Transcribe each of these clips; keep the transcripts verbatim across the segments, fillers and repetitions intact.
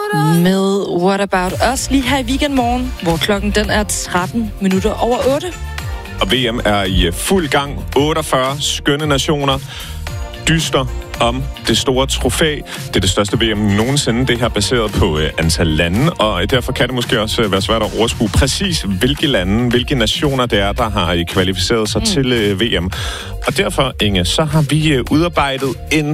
med What About Us lige her i weekendmorgen, hvor klokken den er tretten minutter over otte. Og V M er i fuld gang. otteogfyrre skønne nationer dyster om det store trofæ. Det er det største V M nogensinde. Det her baseret på øh, antal lande, og derfor kan det måske også øh, være svært at overskue præcis, hvilke lande, hvilke nationer det er, der har kvalificeret sig mm. til øh, V M. Og derfor, Inge, så har vi øh, udarbejdet en,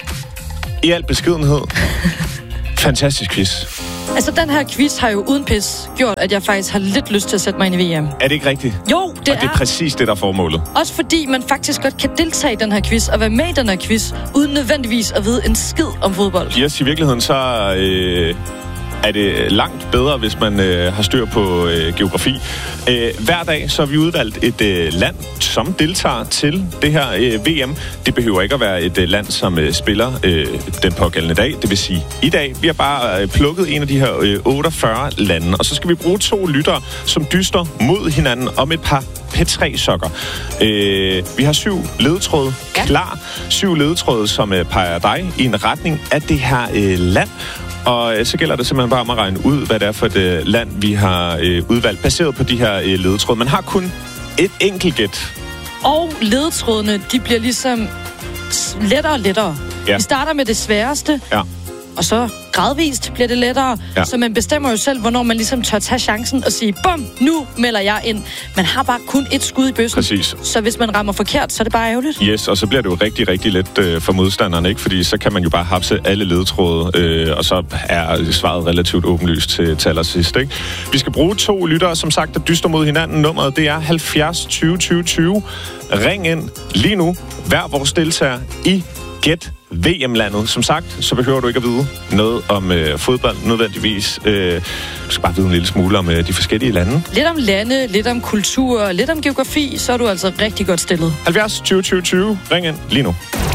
i al beskedenhed, fantastisk quiz. Altså, den her quiz har jo uden pis gjort, at jeg faktisk har lidt lyst til at sætte mig ind i V M. Er det ikke rigtigt? Jo, det er. Og det er præcis det, der er formålet. Også fordi man faktisk godt kan deltage i den her quiz og være med i den her quiz, uden nødvendigvis at vide en skid om fodbold. Yes, i virkeligheden så øh, er det langt bedre, hvis man øh, har styr på øh, geografi. Øh, hver dag så har vi udvalgt et øh, land, som deltager til det her øh, V M. Det behøver ikke at være et øh, land, som øh, spiller øh, den pågældende dag. Det vil sige i dag. Vi har bare øh, plukket en af de her øh, otteogfyrre lande, og så skal vi bruge to lyttere, som dyster mod hinanden om et par P tre sokker. Øh, vi har syv ledetråde ja. klar. Syv ledetråde, som øh, peger dig i en retning af det her øh, land. Og øh, så gælder det simpelthen bare om at regne ud, hvad det er for et øh, land, vi har øh, udvalgt, baseret på de her øh, ledetråde. Man har kun et enkelt gæt. Og ledetrådene, de bliver ligesom lettere og lettere. Ja. Vi starter med det sværeste, ja. og så gradvist bliver det lettere. Ja. Så man bestemmer jo selv, hvornår man ligesom tør tage chancen og sige, bum, nu melder jeg ind. Man har bare kun et skud i bøssen. Præcis. Så hvis man rammer forkert, så er det bare ærgerligt. Yes, og så bliver det jo rigtig, rigtig let øh, for modstanderne, ikke? Fordi så kan man jo bare hapse alle ledetråde, øh, og så er svaret relativt åbenlyst til, til allersidst, ikke? Vi skal bruge to lyttere, som sagt, der dyster mod hinanden. Nummeret, det er halvfjerds tyve tyve tyve. Ring ind lige nu. Hver vores deltager i Gæt V M-landet. Som sagt, så behøver du ikke at vide noget om øh, fodbold nødvendigvis. Øh, du skal bare vide en lille smule om øh, de forskellige lande. Lidt om lande, lidt om kultur, lidt om geografi, så er du altså rigtig godt stillet. halvfjerds tyve tyve tyve. Ring ind lige nu.